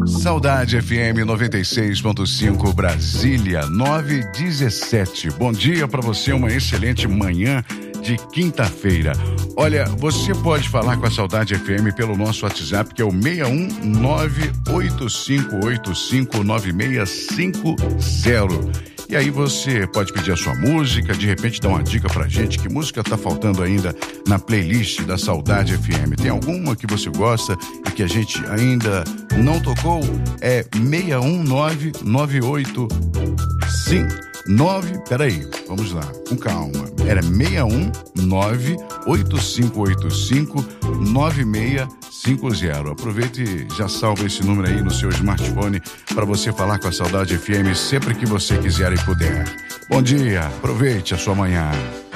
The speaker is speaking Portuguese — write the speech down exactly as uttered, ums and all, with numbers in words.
Saudade F M noventa e seis ponto cinco Brasília, nove e dezessete. Bom dia para você, uma excelente manhã de quinta-feira. Olha, você pode falar com a Saudade F M pelo nosso WhatsApp, que é o seis um nove oito cinco oito cinco nove seis cinco zero. E aí você pode pedir a sua música, de repente dar uma dica pra gente, que música tá faltando ainda na playlist da Saudade F M. Tem alguma que você gosta e que a gente ainda não tocou? É seis um nove nove oito cinco nove, peraí, vamos lá, com calma. Era seis um nove oito cinco oito cinco nove seis cinco zero. Aproveite e já salva esse número aí no seu smartphone para você falar com a Saudade F M sempre que você quiser e puder. Bom dia, aproveite a sua manhã.